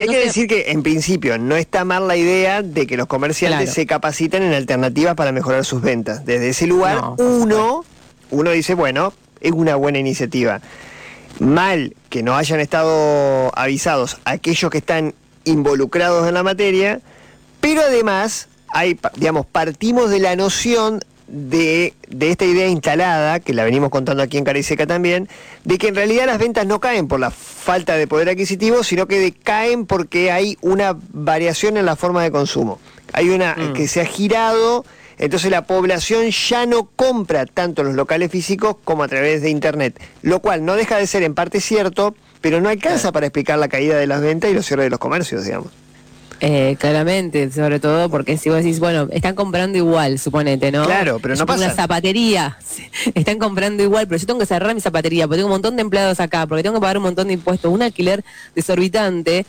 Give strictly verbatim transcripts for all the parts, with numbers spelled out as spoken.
que sé... decir que en principio no está mal la idea de que los comerciantes Claro. se capaciten en alternativas para mejorar sus ventas. Desde ese lugar, No, por uno, uno dice, bueno, es una buena iniciativa. Mal que no hayan estado avisados aquellos que están involucrados en la materia, pero además, hay, digamos, partimos de la noción de, de esta idea instalada, que la venimos contando aquí en Cara y Seca también, de que en realidad las ventas no caen por la falta de poder adquisitivo, sino que de, caen porque hay una variación en la forma de consumo. Hay una mm. que se ha girado, entonces la población ya no compra tanto en los locales físicos como a través de internet, lo cual no deja de ser en parte cierto, pero no alcanza para explicar la caída de las ventas y los cierres de los comercios, digamos. Eh, claramente, sobre todo porque si vos decís, bueno, están comprando igual, suponete, ¿no? Claro, pero no yo pasa. Una zapatería, están comprando igual, pero yo tengo que cerrar mi zapatería porque tengo un montón de empleados acá, porque tengo que pagar un montón de impuestos, un alquiler desorbitante,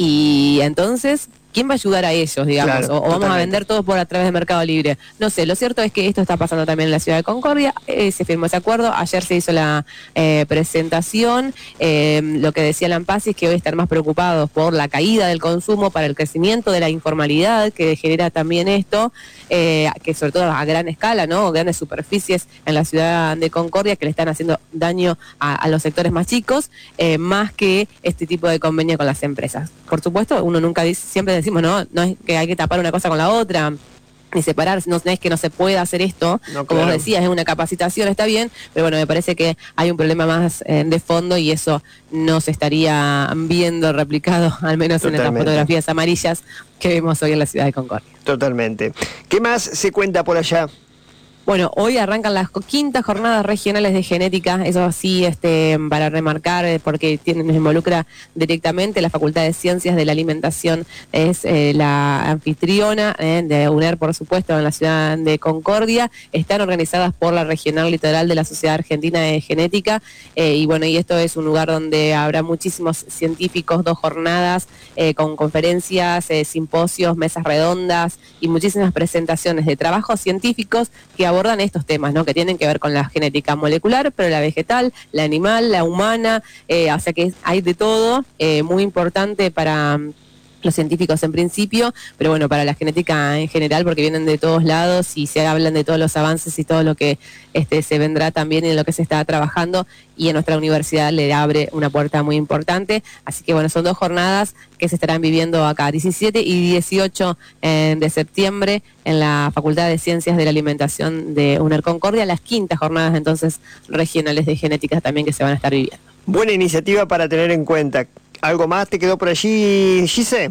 y entonces, ¿quién va a ayudar a ellos, digamos? Claro, o, o vamos totalmente. A vender todos por a través de Mercado Libre. No sé, lo cierto es que esto está pasando también en la ciudad de Concordia, eh, se firmó ese acuerdo, ayer se hizo la eh, presentación, eh, lo que decía Lampasi es que hoy están más preocupados por la caída del consumo, para el crecimiento de la informalidad que genera también esto, eh, que sobre todo a gran escala, ¿no? Grandes superficies en la ciudad de Concordia que le están haciendo daño a, a los sectores más chicos, eh, más que este tipo de convenio con las empresas. Por supuesto, uno nunca dice, siempre decimos, no, no es que hay que tapar una cosa con la otra, ni separar, no, no es que no se pueda hacer esto, no, como claro. vos decías, es una capacitación, está bien, pero bueno, me parece que hay un problema más eh, de fondo y eso no se estaría viendo replicado, al menos Totalmente. En estas fotografías amarillas que vemos hoy en la ciudad de Concordia. Totalmente. ¿Qué más se cuenta por allá? Bueno, hoy arrancan las quintas jornadas regionales de genética, eso sí, este, para remarcar, porque tiene, nos involucra directamente la Facultad de Ciencias de la Alimentación, es eh, la anfitriona eh, de U N E R, por supuesto, en la ciudad de Concordia, están organizadas por la Regional Litoral de la Sociedad Argentina de Genética, eh, y bueno, y esto es un lugar donde habrá muchísimos científicos, dos jornadas, eh, con conferencias, eh, simposios, mesas redondas y muchísimas presentaciones de trabajos científicos que abordan estos temas, ¿no? Que tienen que ver con la genética molecular, pero la vegetal, la animal, la humana, eh, o sea que hay de todo, eh, muy importante para los científicos en principio, pero bueno, para la genética en general, porque vienen de todos lados y se hablan de todos los avances y todo lo que este, se vendrá también y en lo que se está trabajando, y en nuestra universidad le abre una puerta muy importante, así que bueno, son dos jornadas que se estarán viviendo acá, diecisiete y dieciocho eh, de septiembre, en la Facultad de Ciencias de la Alimentación de U N E R Concordia, las quintas jornadas entonces regionales de genética también que se van a estar viviendo. Buena iniciativa para tener en cuenta. ¿Algo más te quedó por allí, Gise?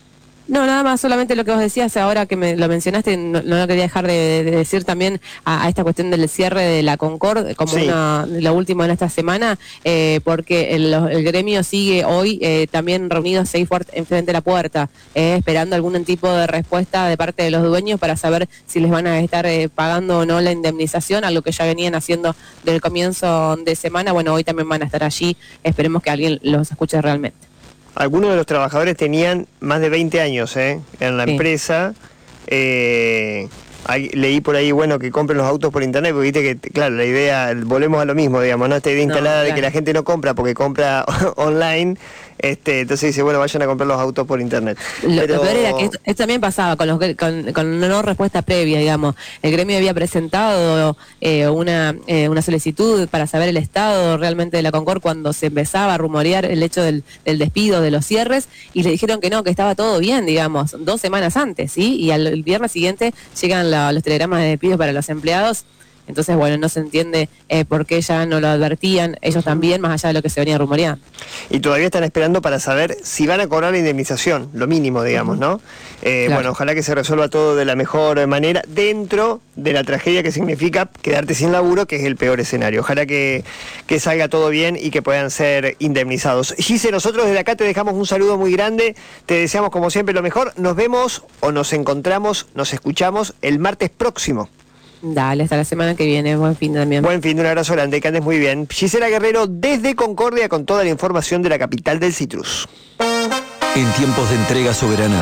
No, nada más, solamente lo que vos decías ahora que me lo mencionaste, no, no lo quería dejar de, de decir también a, a esta cuestión del cierre de la Concord, como sí. una, lo último en esta semana, eh, porque el, el gremio sigue hoy eh, también reunido seis enfrente de la puerta, eh, esperando algún tipo de respuesta de parte de los dueños para saber si les van a estar eh, pagando o no la indemnización, algo que ya venían haciendo desde el comienzo de semana. Bueno, hoy también van a estar allí, esperemos que alguien los escuche realmente. Algunos de los trabajadores tenían más de veinte años ¿eh? en la sí. empresa. Eh, hay, leí por ahí, bueno, que compren los autos por internet, porque viste que, claro, la idea, volvemos a lo mismo, digamos, ¿no? Esta idea instalada no, claro. de que la gente no compra porque compra online. Este, entonces dice, bueno, vayan a comprar los autos por internet. Lo, Pero... lo peor era que esto, esto también pasaba con, los, con, con una no respuesta previa, digamos. El gremio había presentado eh, una, eh, una solicitud para saber el estado realmente de la Concord cuando se empezaba a rumorear el hecho del, del despido, de los cierres, y le dijeron que no, que estaba todo bien, digamos, dos semanas antes, ¿sí? Y al el viernes siguiente llegan la, los telegramas de despido para los empleados. Entonces, bueno, no se entiende eh, por qué ya no lo advertían ellos también, más allá de lo que se venía rumoreando. Y todavía están esperando para saber si van a cobrar la indemnización, lo mínimo, digamos, ¿no? Eh, claro. Bueno, ojalá que se resuelva todo de la mejor manera, dentro de la tragedia que significa quedarte sin laburo, que es el peor escenario. Ojalá que, que salga todo bien y que puedan ser indemnizados. Gise, nosotros desde acá te dejamos un saludo muy grande, te deseamos como siempre lo mejor. Nos vemos o nos encontramos, nos escuchamos el martes próximo. Dale, hasta la semana que viene. Buen fin también. Buen fin, un abrazo grande, que andes muy bien. Gisela Guerrero desde Concordia con toda la información de la capital del citrus. En tiempos de entrega soberana,